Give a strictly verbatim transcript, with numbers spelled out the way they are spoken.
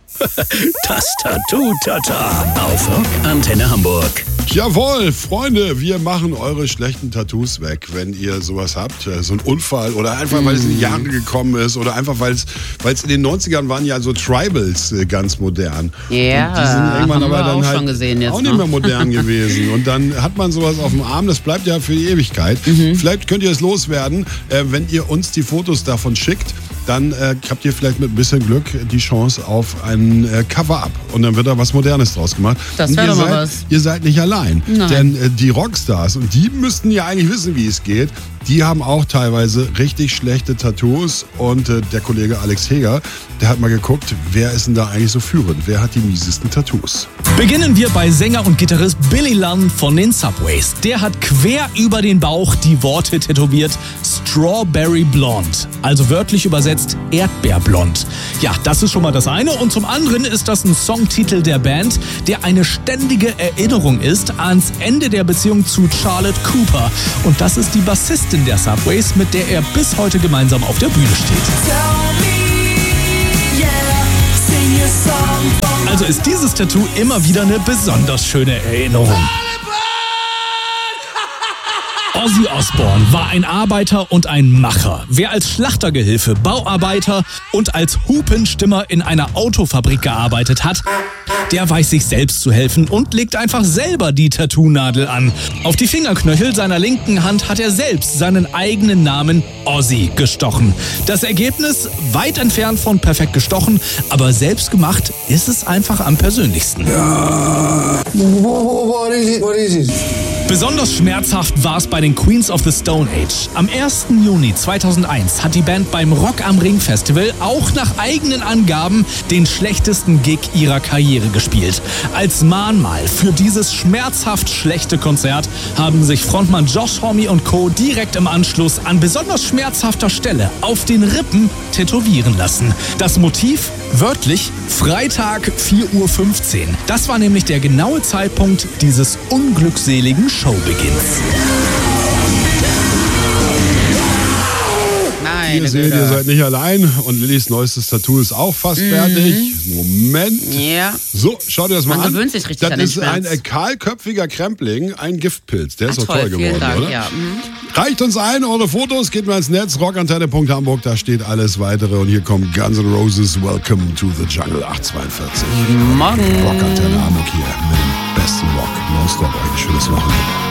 Das Tattoo-Tata auf Rock Antenne Hamburg. Jawohl, Freunde, wir machen eure schlechten Tattoos weg, wenn ihr sowas habt. So ein Unfall oder einfach, weil es in die Jahre gekommen ist oder einfach, weil es weil es in den neunzigern waren ja so Tribals äh, ganz modern. Ja, und die sind irgendwann haben aber wir dann auch halt schon gesehen jetzt auch nicht noch. mehr modern gewesen. Und dann hat man sowas auf dem Arm, das bleibt ja für die Ewigkeit. Mhm. Vielleicht könnt ihr es loswerden, äh, wenn ihr uns die Fotos davon schickt. Dann äh, habt ihr vielleicht mit ein bisschen Glück die Chance auf ein äh, Cover-Up. Und dann wird da was Modernes draus gemacht. Das Und wäre ihr doch mal seid, was. Ihr seid nicht allein. Nein. Denn äh, die Rockstars, und die müssten ja eigentlich wissen, wie es geht, die haben auch teilweise richtig schlechte Tattoos. Und äh, der Kollege Alex Heger, der hat mal geguckt, wer ist denn da eigentlich so führend? Wer hat die miesesten Tattoos? Beginnen wir bei Sänger und Gitarrist Billy Lunn von den Subways. Der hat quer über den Bauch die Worte tätowiert: Strawberry Blonde. Also wörtlich übersetzt Erdbeerblond. Ja, das ist schon mal das eine. Und zum anderen ist das ein Songtitel der Band, der eine ständige Erinnerung ist ans Ende der Beziehung zu Charlotte Cooper. Und das ist die Bassistin der Subways, mit der er bis heute gemeinsam auf der Bühne steht. Also ist dieses Tattoo immer wieder eine besonders schöne Erinnerung. Ozzy Osbourne war ein Arbeiter und ein Macher. Wer als Schlachtergehilfe, Bauarbeiter und als Hupenstimmer in einer Autofabrik gearbeitet hat, der weiß sich selbst zu helfen und legt einfach selber die Tattoo-Nadel an. Auf die Fingerknöchel seiner linken Hand hat er selbst seinen eigenen Namen Ozzy gestochen. Das Ergebnis weit entfernt von perfekt gestochen, aber selbst gemacht ist es einfach am persönlichsten. Ja. What is it? What is it? Besonders schmerzhaft war es bei den Queens of the Stone Age. Am ersten Juni zweitausendeins hat die Band beim Rock am Ring Festival auch nach eigenen Angaben den schlechtesten Gig ihrer Karriere gespielt. Als Mahnmal für dieses schmerzhaft schlechte Konzert haben sich Frontmann Josh Homme und Co. direkt im Anschluss an besonders schmerzhafter Stelle auf den Rippen tätowieren lassen. Das Motiv? Wörtlich Freitag vier Uhr fünfzehn. Das war nämlich der genaue Zeitpunkt dieses unglückseligen Showbeginns. Nein, Ihr seht, ihr seid nicht allein und Lillys neuestes Tattoo ist auch fast mhm. fertig. Moment. Ja. So, schaut ihr das mal Man an. gewöhnt sich richtig das an den ist ein Schmerz. äh, kahlköpfiger Krempling, ein Giftpilz. Der ist Ach, doch toll, toll geworden, vielen Dank, oder? Ja. Mhm. Reicht uns ein, eure Fotos, geht mal ins Netz, rockantenne punkt hamburg, da steht alles weitere. Und hier kommt Guns N' Roses, Welcome to the Jungle, acht zweiundvierzig. Morgen. Rockantenne Hamburg hier mit dem besten Rock. Nonstop, ein schönes Wochenende.